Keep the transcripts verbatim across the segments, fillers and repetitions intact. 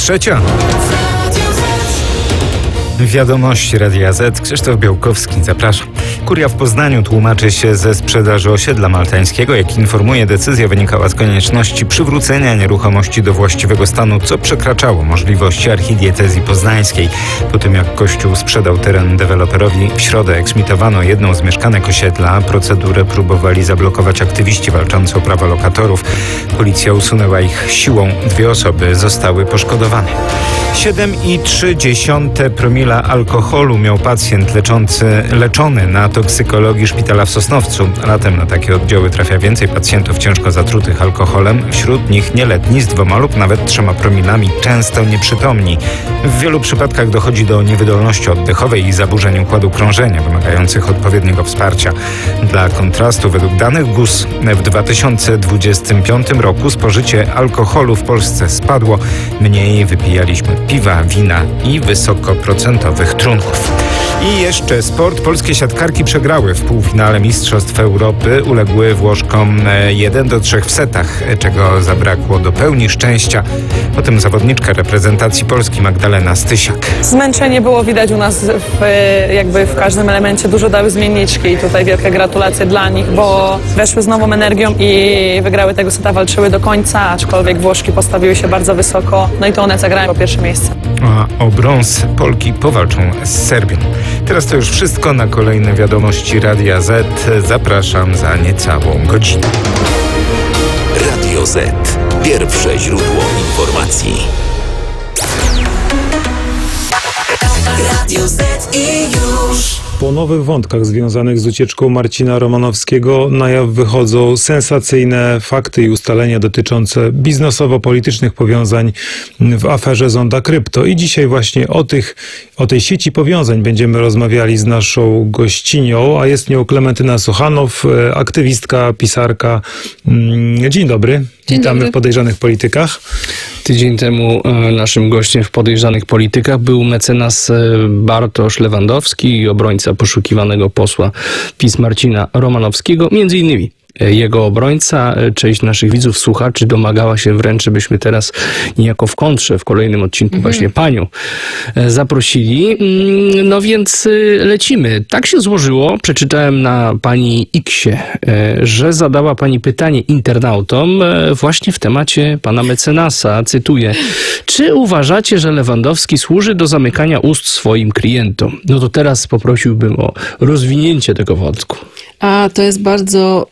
Trzecia. Wiadomości Radia Z. Krzysztof Białkowski, zapraszam. Kuria w Poznaniu tłumaczy się ze sprzedaży osiedla maltańskiego. Jak informuje, decyzja wynikała z konieczności przywrócenia nieruchomości do właściwego stanu, co przekraczało możliwości archidiecezji poznańskiej. Po tym, jak Kościół sprzedał teren deweloperowi, w środę eksmitowano jedną z mieszkanek osiedla. Procedurę próbowali zablokować aktywiści walczący o prawa lokatorów. Policja usunęła ich siłą. Dwie osoby zostały poszkodowane. siedem przecinek trzy promila alkoholu miał pacjent leczący, leczony na toksykologii szpitala w Sosnowcu. Latem na takie oddziały trafia więcej pacjentów ciężko zatrutych alkoholem. Wśród nich nieletni z dwoma lub nawet trzema promilami, często nieprzytomni. W wielu przypadkach dochodzi do niewydolności oddechowej i zaburzeń układu krążenia, wymagających odpowiedniego wsparcia. Dla kontrastu, według danych G U S w dwa tysiące dwudziestym piątym roku spożycie alkoholu w Polsce spadło. Mniej wypijaliśmy piwa, wina i wysokoprocentowych trunków. I jeszcze sport. Polskie siatkarki przegrały w półfinale Mistrzostw Europy. Uległy Włoszkom jeden do trzech w setach, czego zabrakło do pełni szczęścia. Potem zawodniczka reprezentacji Polski Magdalena Stysiak. Zmęczenie było widać u nas w, jakby w każdym elemencie. Dużo dały zmienniczki i tutaj wielkie gratulacje dla nich, bo weszły z nową energią i wygrały tego seta, walczyły do końca, aczkolwiek Włoszki postawiły się bardzo wysoko. No i to one zagrają po pierwsze miejsce. A o brąz Polki powalczą z Serbią. Teraz to już wszystko. Na kolejne wiadomości Radia Z zapraszam za niecałą godzinę. Radio Z. Pierwsze źródło informacji. Radio Z i już. Po nowych wątkach związanych z ucieczką Marcina Romanowskiego na jaw wychodzą sensacyjne fakty i ustalenia dotyczące biznesowo-politycznych powiązań w aferze Zonda Krypto. I dzisiaj właśnie o tych, o tej sieci powiązań będziemy rozmawiali z naszą gościnią, a jest nią Klementyna Sochanow, aktywistka, pisarka. Dzień dobry. Dzień Witamy dobry. w Podejrzanych Politykach. Tydzień temu naszym gościem w Podejrzanych Politykach był mecenas Bartosz Lewandowski, obrońca poszukiwanego posła PiS Marcina Romanowskiego. Między innymi jego obrońca, część naszych widzów, słuchaczy domagała się wręcz, żebyśmy teraz niejako w kontrze w kolejnym odcinku mhm. właśnie panią zaprosili. No więc lecimy. Tak się złożyło, przeczytałem na pani X-ie, że zadała pani pytanie internautom właśnie w temacie pana mecenasa. Cytuję: czy uważacie, że Lewandowski służy do zamykania ust swoim klientom? No to teraz poprosiłbym o rozwinięcie tego wątku. A to jest bardzo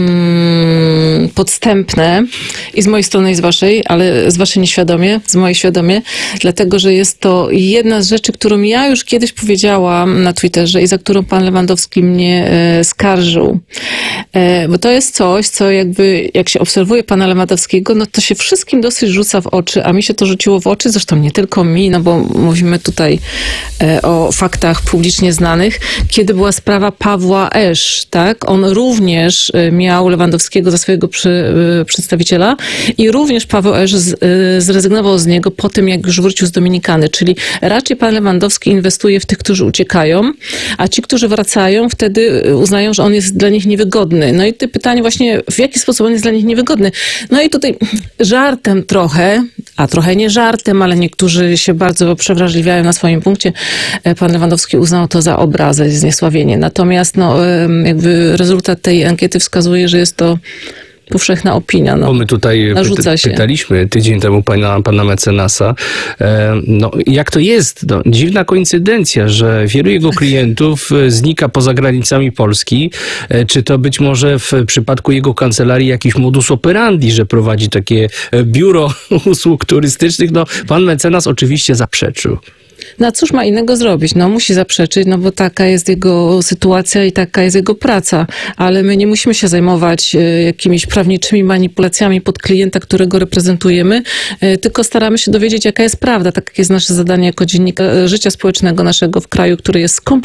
mm, podstępne i z mojej strony i z waszej, ale z waszej nieświadomie, z mojej świadomie, dlatego, że jest to jedna z rzeczy, którą ja już kiedyś powiedziałam na Twitterze i za którą pan Lewandowski mnie e, skarżył. E, bo to jest coś, co jakby, jak się obserwuje pana Lewandowskiego, no to się wszystkim dosyć rzuca w oczy, a mi się to rzuciło w oczy, zresztą nie tylko mi, no bo mówimy tutaj e, o faktach publicznie znanych, kiedy była sprawa Pawła Esz, tak? On również miał Lewandowskiego za swojego przy, przedstawiciela i również Paweł Esz z, zrezygnował z niego po tym, jak już wrócił z Dominikany. Czyli raczej pan Lewandowski inwestuje w tych, którzy uciekają, a ci, którzy wracają, wtedy uznają, że on jest dla nich niewygodny. No i to pytanie właśnie, w jaki sposób on jest dla nich niewygodny? No i tutaj żartem trochę, a trochę nie żartem, ale niektórzy się bardzo przewrażliwiają na swoim punkcie. Pan Lewandowski uznał to za obrazę, zniesławienie. Natomiast no, jakby rezultat tej ankiety wskazuje, że jest to powszechna opinia. No. Bo my tutaj Narzuca się. pytaliśmy tydzień temu pana, pana mecenasa, e, no jak to jest? No, dziwna koincydencja, że wielu jego klientów znika poza granicami Polski. E, czy to być może w przypadku jego kancelarii jakiś modus operandi, że prowadzi takie biuro usług turystycznych? No, pan mecenas oczywiście zaprzeczył. No a cóż ma innego zrobić? No musi zaprzeczyć, no bo taka jest jego sytuacja i taka jest jego praca. Ale my nie musimy się zajmować e, jakimiś prawniczymi manipulacjami pod klienta, którego reprezentujemy, e, tylko staramy się dowiedzieć, jaka jest prawda. Tak jest nasze zadanie jako dziennika życia społecznego naszego w kraju, który jest skomplikowany.